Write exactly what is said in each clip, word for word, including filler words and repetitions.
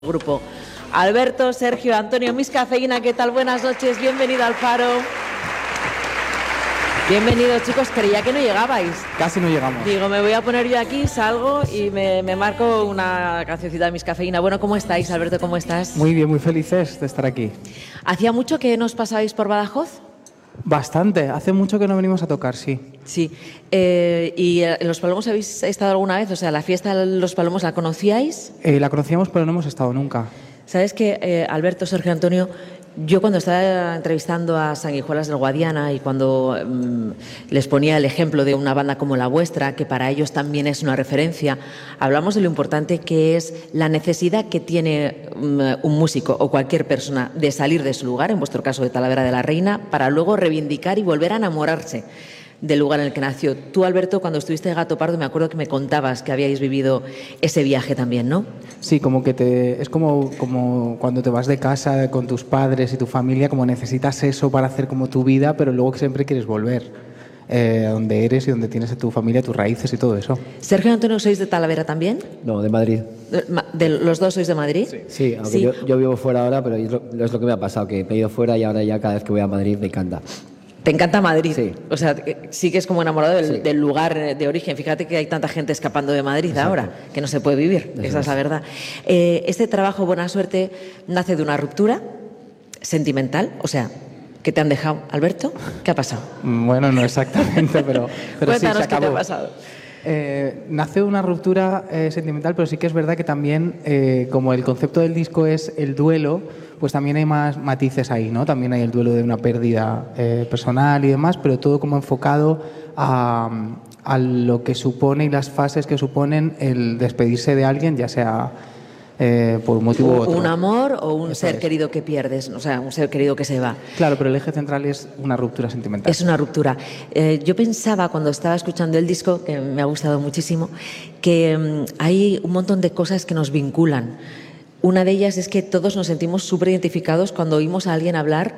Grupo. Alberto, Sergio, Antonio, Miss Cafeína, ¿qué tal? Buenas noches, bienvenido al Faro. Bienvenidos, chicos, creía que no llegabais. Casi no llegamos. Digo, me voy a poner yo aquí, salgo y me, me marco una cancioncita de Miss Cafeína. Bueno, ¿cómo estáis, Alberto? ¿Cómo estás? Muy bien, muy felices de estar aquí. ¿Hacía mucho que nos pasabais por Badajoz? Bastante, hace mucho que no venimos a tocar, sí. Sí. Eh, ¿Y en Los Palomos habéis estado alguna vez? O sea, ¿la fiesta de Los Palomos la conocíais? Eh, la conocíamos, pero no hemos estado nunca. ¿Sabes qué, eh, Alberto, Sergio, Antonio? Yo cuando estaba entrevistando a Sanguijuelas del Guadiana y cuando mmm, les ponía el ejemplo de una banda como la vuestra, que para ellos también es una referencia, hablamos de lo importante que es la necesidad que tiene mmm, un músico o cualquier persona de salir de su lugar, en vuestro caso de Talavera de la Reina, para luego reivindicar y volver a enamorarse del lugar en el que nació. Tú, Alberto, cuando estuviste en Gato Pardo, me acuerdo que me contabas que habíais vivido ese viaje también, ¿no? Sí, como que te, es como, como cuando te vas de casa con tus padres y tu familia, como necesitas eso para hacer como tu vida, pero luego siempre quieres volver eh, a donde eres y donde tienes a tu familia, tus raíces y todo eso. Sergio y Antonio, ¿sois de Talavera también? No, de Madrid. ¿De, de ¿Los dos sois de Madrid? Sí, sí aunque sí. Yo, yo vivo fuera ahora, pero es lo, es lo que me ha pasado, que me he ido fuera y ahora ya cada vez que voy a Madrid me encanta. ¿Te encanta Madrid? Sí. O sea, sí que es como enamorado del, sí. del lugar de origen. Fíjate que hay tanta gente escapando de Madrid Exacto. ahora, que no se puede vivir. Eso Esa es la verdad. Eh, este trabajo, Buena Suerte, nace de una ruptura sentimental. O sea, ¿qué te han dejado, Alberto? ¿Qué ha pasado? Bueno, no exactamente, pero, pero Cuéntanos sí, se acabó. qué te ha pasado. Eh, nace una ruptura eh, sentimental, pero sí que es verdad que también, eh, como el concepto del disco es el duelo, pues también hay más matices ahí, ¿no? También hay el duelo de una pérdida eh, personal y demás, pero todo como enfocado a, a lo que supone y las fases que suponen el despedirse de alguien, ya sea eh, por un motivo u otro. Un amor o un Eso ser es. querido que pierdes, o sea, un ser querido que se va. Claro, pero el eje central es una ruptura sentimental. Es una ruptura. Eh, yo pensaba cuando estaba escuchando el disco, que me ha gustado muchísimo, que um, hay un montón de cosas que nos vinculan. Una de ellas es que todos nos sentimos súper identificados cuando oímos a alguien hablar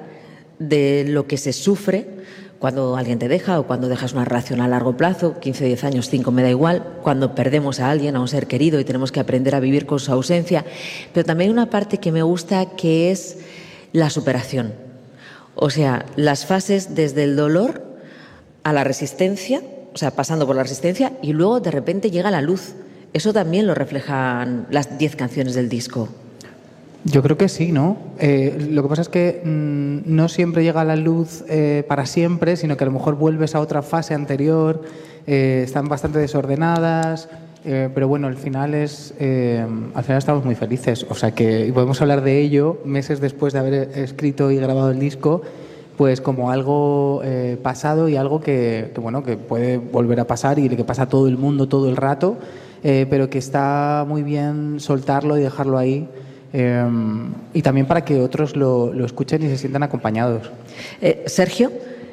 de lo que se sufre cuando alguien te deja o cuando dejas una relación a largo plazo, quince, diez años, cinco, me da igual, cuando perdemos a alguien, a un ser querido y tenemos que aprender a vivir con su ausencia. Pero también hay una parte que me gusta que es la superación. O sea, las fases desde el dolor a la resistencia, o sea, pasando por la resistencia y luego de repente llega la luz. Eso también lo reflejan las diez canciones del disco. Yo creo que sí, ¿no? Eh, lo que pasa es que mmm, no siempre llega la luz eh, para siempre, sino que a lo mejor vuelves a otra fase anterior, eh, están bastante desordenadas, eh, pero bueno, al final es, eh, al final estamos muy felices, o sea que podemos hablar de ello meses después de haber escrito y grabado el disco, pues como algo eh, pasado y algo que, que bueno, que puede volver a pasar y que pasa a todo el mundo todo el rato. Eh, pero que está muy bien soltarlo y dejarlo ahí eh, y también para que otros lo, lo escuchen y se sientan acompañados. Eh, Sergio,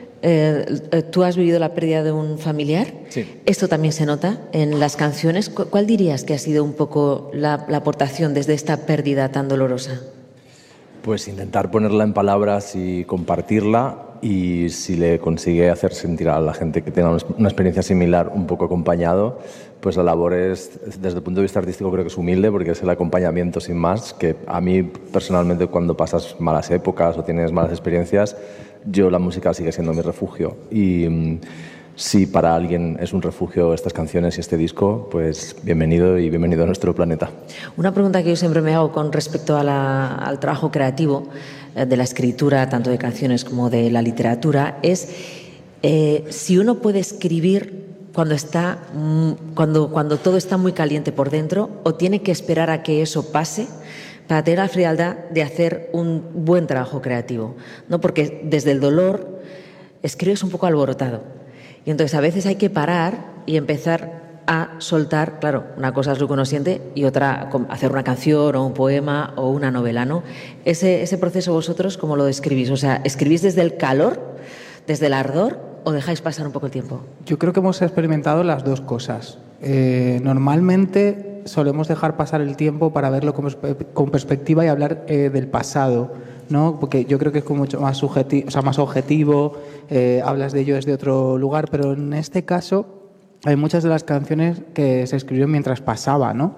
eh, ¿tú has vivido la pérdida de un familiar? Sí. Esto también se nota en las canciones. ¿Cuál dirías que ha sido un poco la, la aportación desde esta pérdida tan dolorosa? Pues intentar ponerla en palabras y compartirla, y si le consigue hacer sentir a la gente que tenga una experiencia similar un poco acompañado, pues la labor es, desde el punto de vista artístico, creo que es humilde, porque es el acompañamiento sin más, que a mí personalmente cuando pasas malas épocas o tienes malas experiencias, yo la música sigue siendo mi refugio. Y si para alguien es un refugio estas canciones y este disco, pues bienvenido y bienvenido a nuestro planeta. Una pregunta que yo siempre me hago con respecto a la, al trabajo creativo, eh, de la escritura, tanto de canciones como de la literatura, es eh, si uno puede escribir cuando, está, cuando, cuando todo está muy caliente por dentro, o tiene que esperar a que eso pase para tener la frialdad de hacer un buen trabajo creativo, ¿no? Porque desde el dolor escribes un poco alborotado. Y entonces a veces hay que parar y empezar a soltar, claro, una cosa es lo que uno siente y otra hacer una canción o un poema o una novela, ¿no? Ese, ese proceso vosotros, ¿cómo lo describís? O sea, ¿escribís desde el calor, desde el ardor, o dejáis pasar un poco el tiempo? Yo creo que hemos experimentado las dos cosas. Eh, normalmente solemos dejar pasar el tiempo para verlo con, con perspectiva y hablar eh, del pasado, ¿no? Porque yo creo que es como mucho más subjetivo, o sea, más objetivo, eh, hablas de ello desde otro lugar, pero en este caso hay muchas de las canciones que se escribieron mientras pasaba, ¿no?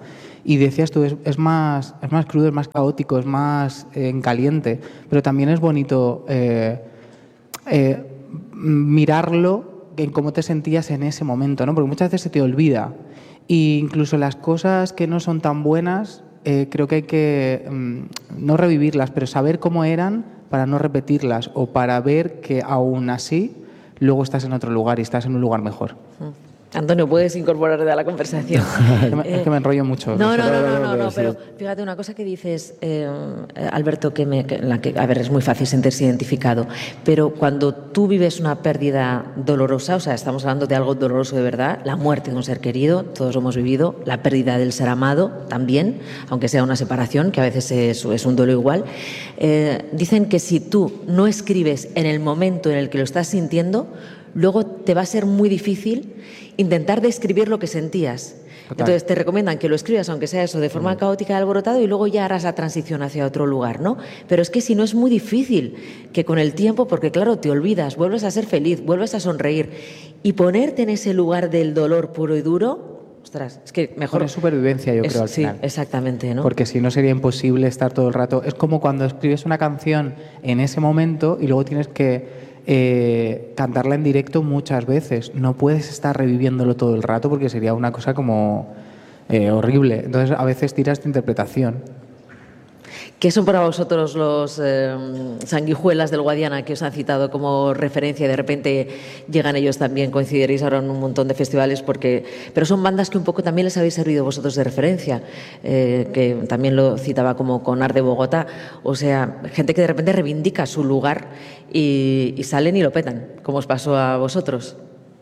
Y decías tú, es, es, más, es más crudo, es más caótico, es más eh, en caliente, pero también es bonito eh, eh, mirarlo en cómo te sentías en ese momento, ¿no? Porque muchas veces se te olvida. E incluso las cosas que no son tan buenas, eh, creo que hay que mm, no revivirlas, pero saber cómo eran para no repetirlas o para ver que aún así luego estás en otro lugar y estás en un lugar mejor. Antonio, puedes incorporarte a la conversación. es, que me, es que me enrollo mucho. No, no, no, no, no, no, pero fíjate una cosa que dices, eh, Alberto, que, me, que, la que, a ver, es muy fácil sentirse identificado, pero cuando tú vives una pérdida dolorosa, o sea, estamos hablando de algo doloroso de verdad, la muerte de un ser querido, todos lo hemos vivido, la pérdida del ser amado también, aunque sea una separación, que a veces es, es un duelo igual, eh, dicen que si tú no escribes en el momento en el que lo estás sintiendo, luego te va a ser muy difícil intentar describir lo que sentías. Total. Entonces te recomiendan que lo escribas, aunque sea eso, de forma caótica y alborotado, y luego ya harás la transición hacia otro lugar, ¿no? Pero es que si no, es muy difícil que con el tiempo, porque claro, te olvidas, vuelves a ser feliz, vuelves a sonreír, y ponerte en ese lugar del dolor puro y duro, ostras, es que mejor... Bueno, es supervivencia, yo es, creo, al sí, final. Exactamente, ¿no? Porque si no sería imposible estar todo el rato... Es como cuando escribes una canción en ese momento y luego tienes que eh, cantarla en directo muchas veces. No puedes estar reviviéndolo todo el rato porque sería una cosa como eh, horrible. Entonces, a veces tiras de interpretación. ¿Qué son para vosotros los eh, Sanguijuelas del Guadiana que os han citado como referencia y de repente llegan ellos también? Coincidiréis ahora en un montón de festivales, porque pero son bandas que un poco también les habéis servido vosotros de referencia, eh, que también lo citaba como Conar de Bogotá, o sea, gente que de repente reivindica su lugar y, y salen y lo petan, como os pasó a vosotros.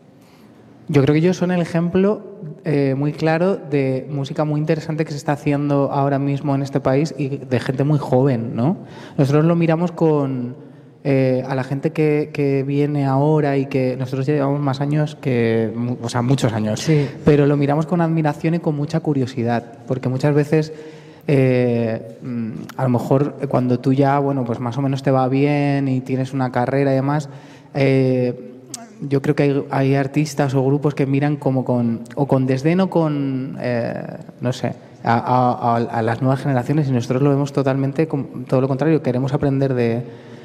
Yo creo que ellos son el ejemplo eh, muy claro de música muy interesante que se está haciendo ahora mismo en este país y de gente muy joven, ¿no? Nosotros lo miramos con eh, a la gente que, que viene ahora y que nosotros ya llevamos más años que, o sea, muchos años, sí. Pero lo miramos con admiración y con mucha curiosidad, porque muchas veces eh, a lo mejor cuando tú ya, bueno, pues más o menos te va bien y tienes una carrera y demás, eh, yo creo que hay, hay artistas o grupos que miran como con o con desdén o con eh, no sé a, a, a las nuevas generaciones, y nosotros lo vemos totalmente con, todo lo contrario. Queremos aprender de,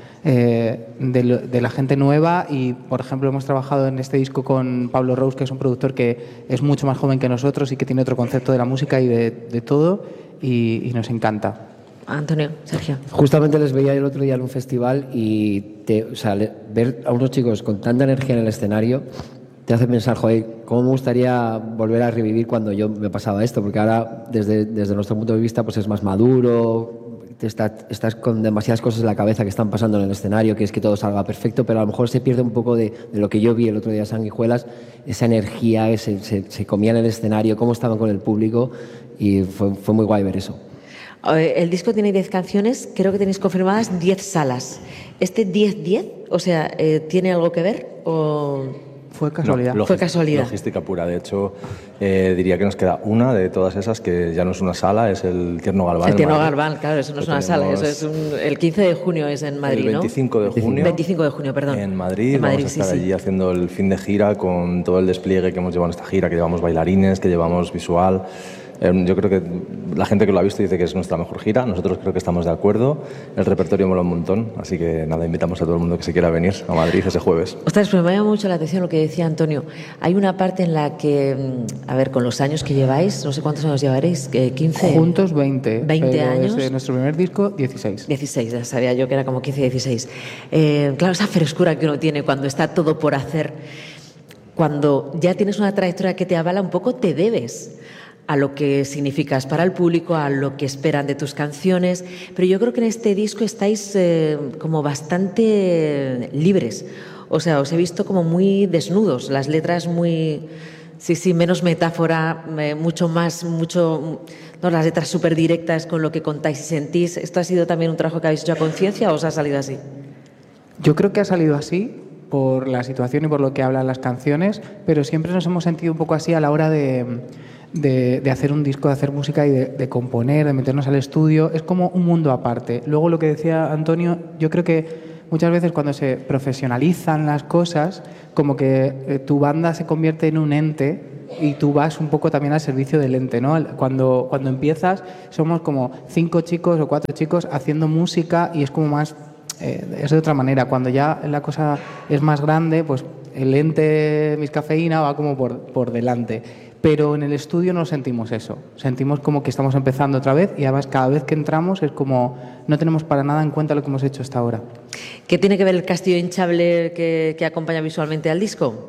eh, de, lo, de la gente nueva y, por ejemplo, hemos trabajado en este disco con Pablo Rose, que es un productor que es mucho más joven que nosotros y que tiene otro concepto de la música y de, de todo, y, y nos encanta. Antonio, Sergio. Justamente les veía el otro día en un festival y te, o sea, le, ver a unos chicos con tanta energía en el escenario te hace pensar, joder, cómo me gustaría volver a revivir cuando yo me pasaba esto, porque ahora desde, desde nuestro punto de vista pues es más maduro, te está, estás con demasiadas cosas en la cabeza que están pasando en el escenario, que es que todo salga perfecto, pero a lo mejor se pierde un poco de, de lo que yo vi el otro día en Sanguijuelas, esa energía que se, se, se comía en el escenario, cómo estaban con el público, y fue, fue muy guay ver eso. El disco tiene diez canciones, creo que tenéis confirmadas diez salas. ¿Este diez diez, o sea, eh, tiene algo que ver o...? Fue casualidad. No, Fue casualidad. Logística pura. De hecho, eh, diría que nos queda una de todas esas que ya no es una sala, es el Tierno Galván. El Tierno Galván, claro, eso no es una sala, eso es un, el quince de junio es en Madrid, ¿no? El veinticinco de junio. veinticinco de junio, perdón. En Madrid, en Madrid vamos a estar sí, allí sí. haciendo el fin de gira con todo el despliegue que hemos llevado en esta gira, que llevamos bailarines, que llevamos visual. Yo creo que la gente que lo ha visto dice que es nuestra mejor gira. Nosotros creo que estamos de acuerdo. El repertorio mola un montón. Así que nada, invitamos a todo el mundo que se quiera venir a Madrid ese jueves. Ostras, pues me llama mucho la atención lo que decía Antonio. Hay una parte en la que, a ver, con los años que lleváis, no sé cuántos años llevaréis, quince. Juntos veinte. veinte pero años. Desde nuestro primer disco, dieciséis. dieciséis, ya sabía yo que era como quince, dieciséis. Eh, claro, esa frescura que uno tiene cuando está todo por hacer, cuando ya tienes una trayectoria que te avala un poco, te debes a lo que significas para el público, a lo que esperan de tus canciones, pero yo creo que en este disco estáis eh, como bastante libres, o sea, os he visto como muy desnudos, las letras muy, sí, sí, menos metáfora, eh, mucho más, mucho, no, las letras súper directas con lo que contáis y sentís. ¿Esto ha sido también un trabajo que habéis hecho a conciencia o os ha salido así? Yo creo que ha salido así por la situación y por lo que hablan las canciones, pero siempre nos hemos sentido un poco así a la hora de... De, de hacer un disco, de hacer música y de, de componer, de meternos al estudio. Es como un mundo aparte. Luego lo que decía Antonio, yo creo que muchas veces cuando se profesionalizan las cosas, como que eh, tu banda se convierte en un ente y tú vas un poco también al servicio del ente, ¿no? Cuando, cuando empiezas somos como cinco chicos o cuatro chicos haciendo música y es como más, eh, es de otra manera. Cuando ya la cosa es más grande, pues el ente Miscafeína va como por, por delante. Pero en el estudio no sentimos eso. Sentimos como que estamos empezando otra vez y además cada vez que entramos es como no tenemos para nada en cuenta lo que hemos hecho hasta ahora. ¿Qué tiene que ver el castillo hinchable que, que acompaña visualmente al disco?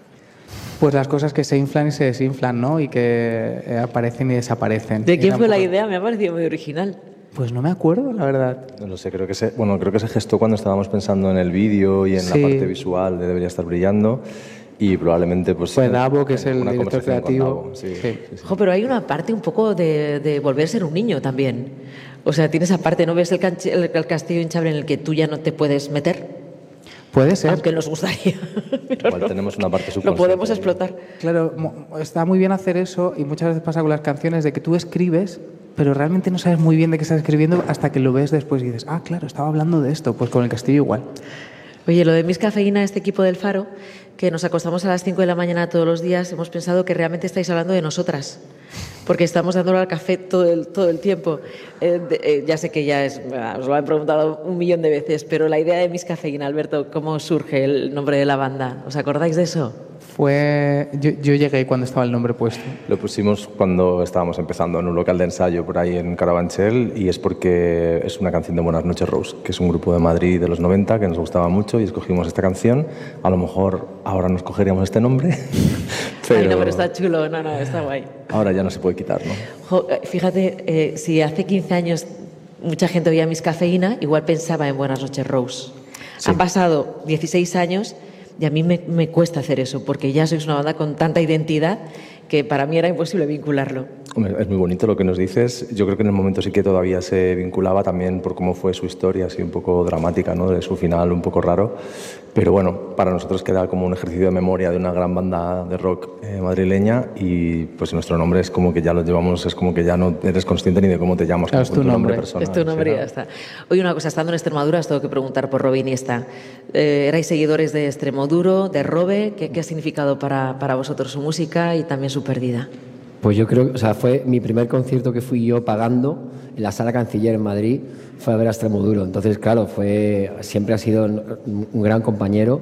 Pues las cosas que se inflan y se desinflan, ¿no? Y que eh, aparecen y desaparecen. ¿De quién y fue la tampoco... idea? Me ha parecido muy original. Pues no me acuerdo, la verdad. No lo sé, creo que se, bueno, creo que se gestó cuando estábamos pensando en el vídeo y en Sí. la parte visual de Debería Estar Brillando. Y probablemente pues Fue Davo, que es el una director conversación con creativo. Davo, sí, Sí. sí, sí. Jo, pero hay una parte un poco de, de volver a ser un niño también. O sea, tienes esa parte, ¿no ves el, canch- el, el castillo hinchable en el que tú ya no te puedes meter? Puede ser. Aunque nos gustaría. Pero Igual no. tenemos una parte Lo subconsciente podemos ahí. explotar. Claro, mo- está muy bien hacer eso y muchas veces pasa con las canciones de que tú escribes, pero realmente no sabes muy bien de qué estás escribiendo hasta que lo ves después y dices, ah, claro, estaba hablando de esto. Pues con el castillo igual. Oye, lo de Miscafeína, este equipo del Faro, que nos acostamos a las cinco de la mañana todos los días, hemos pensado que realmente estáis hablando de nosotras, porque estamos dándolo al café todo el, todo el tiempo. Eh, de, eh, ya sé que ya es, os lo han preguntado un millón de veces, pero la idea de Miscafeína, Alberto, ¿cómo surge el nombre de la banda? ¿Os acordáis de eso? Fue... Yo, yo llegué cuando estaba el nombre puesto. Lo pusimos cuando estábamos empezando en un local de ensayo por ahí en Carabanchel y es porque es una canción de Buenas noches Rose, que es un grupo de Madrid de los noventa que nos gustaba mucho y escogimos esta canción. A lo mejor ahora nos cogeríamos este nombre, pero, Ay, no, pero está chulo, no, no, está guay. ahora ya no se puede quitar, ¿no? Jo, fíjate, eh, si hace quince años mucha gente oía Miscafeína, igual pensaba en Buenas noches Rose. Sí. Han pasado dieciséis años y a mí me, me cuesta hacer eso, porque ya sois una banda con tanta identidad que para mí era imposible vincularlo. Hombre, es muy bonito lo que nos dices. Yo creo que en el momento sí que todavía se vinculaba también por cómo fue su historia, así un poco dramática, ¿no? De su final un poco raro. Pero bueno, para nosotros queda como un ejercicio de memoria de una gran banda de rock eh, madrileña y pues nuestro nombre es como que ya lo llevamos, es como que ya no eres consciente ni de cómo te llamas. Claro, es tu nombre. personal. Es tu nombre y Sí, ya ¿no? está. Oye, una cosa, estando en Extremadura os tengo que preguntar por Robe Iniesta. Eh, ¿Erais seguidores de Extremoduro, de Robe? ¿Qué, qué ha significado para, para vosotros su música y también su pérdida? Pues yo creo, o sea, fue mi primer concierto que fui yo pagando en la Sala Canciller en Madrid, fue a ver a Extremoduro. Entonces, claro, fue, siempre ha sido un, un gran compañero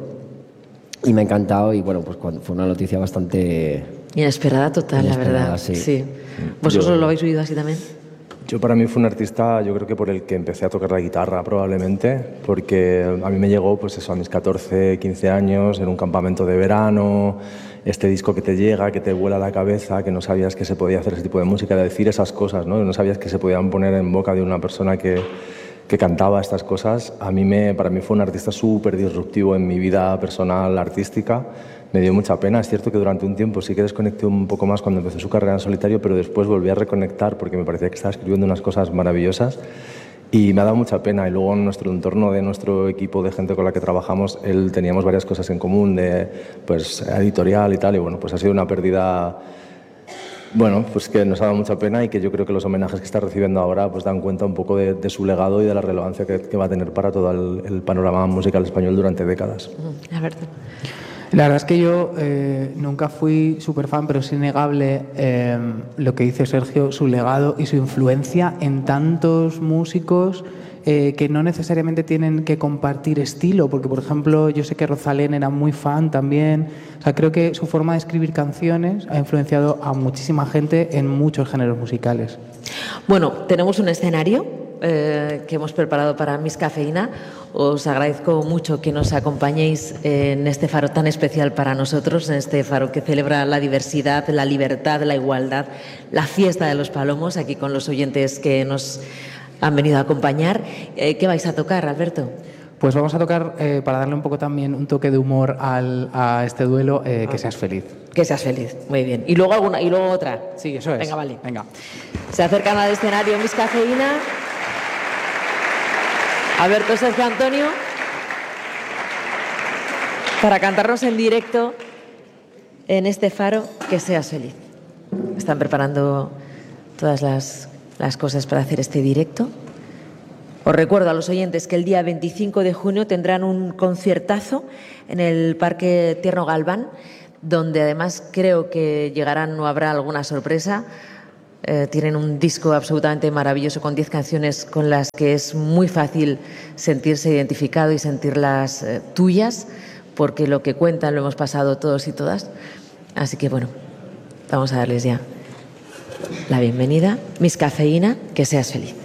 y me ha encantado y bueno, pues cuando, fue una noticia bastante... Inesperada total, Inesperada, la verdad. sí. ¿Vosotros Yo- lo habéis oído así también? Yo para mí fue un artista, yo creo que por el que empecé a tocar la guitarra probablemente, porque a mí me llegó pues eso a mis catorce, quince años, en un campamento de verano, este disco que te llega, que te vuela la cabeza, que no sabías que se podía hacer ese tipo de música, de decir esas cosas, ¿no? No sabías que se podían poner en boca de una persona que, que cantaba estas cosas. A mí me, para mí fue un artista súper disruptivo en mi vida personal, artística. Me dio mucha pena. Es cierto que durante un tiempo sí que desconecté un poco más cuando empezó su carrera en solitario, pero después volví a reconectar porque me parecía que estaba escribiendo unas cosas maravillosas y me ha dado mucha pena. Y luego en nuestro entorno de nuestro equipo de gente con la que trabajamos, él teníamos varias cosas en común, de pues editorial y tal, y bueno, pues ha sido una pérdida, bueno, pues que nos ha dado mucha pena y que yo creo que los homenajes que está recibiendo ahora pues dan cuenta un poco de, de su legado y de la relevancia que, que va a tener para todo el, el panorama musical español durante décadas. Mm, Alberto. La verdad es que yo eh, nunca fui súper fan, pero es innegable eh, lo que dice Sergio, su legado y su influencia en tantos músicos eh, que no necesariamente tienen que compartir estilo, porque por ejemplo yo sé que Rosalén era muy fan también. O sea, creo que su forma de escribir canciones ha influenciado a muchísima gente en muchos géneros musicales. Bueno, tenemos un escenario eh, que hemos preparado para Miscafeína. Os agradezco mucho que nos acompañéis en este faro tan especial para nosotros, en este faro que celebra la diversidad, la libertad, la igualdad, la fiesta de los palomos, aquí con los oyentes que nos han venido a acompañar. Eh, ¿Qué vais a tocar, Alberto? Pues vamos a tocar, eh, para darle un poco también un toque de humor al, a este duelo, eh, Que seas feliz. Que seas feliz. Muy bien. Y luego alguna, y luego otra. Sí, eso es. Venga, vale. Venga. Se acercan al escenario Miscafeína. Alberto, Sergio, Antonio, para cantarnos en directo en este faro Que seas feliz. Están preparando todas las, las cosas para hacer este directo Os recuerdo a los oyentes que el día veinticinco de junio tendrán un conciertazo en el Parque Tierno Galván, donde además creo que llegarán o habrá alguna sorpresa. Eh, tienen un disco absolutamente maravilloso con diez canciones con las que es muy fácil sentirse identificado y sentirlas eh, tuyas, porque lo que cuentan lo hemos pasado todos y todas. Así que bueno, vamos a darles ya la bienvenida. Miss Cafeína, que seas feliz.